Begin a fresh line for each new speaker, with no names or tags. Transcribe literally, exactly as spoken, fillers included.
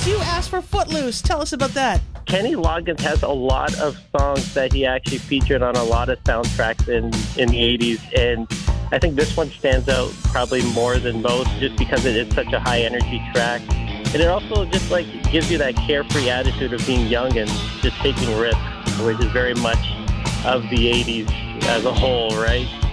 you asked for Footloose. Tell us about that.
Kenny Loggins has a lot of songs that he actually featured on a lot of soundtracks in, in the eighties, and I think this one stands out probably more than most just because it is such a high-energy track. And it also just like gives you that carefree attitude of being young and just taking risks, which is very much of the eighties as a whole, right?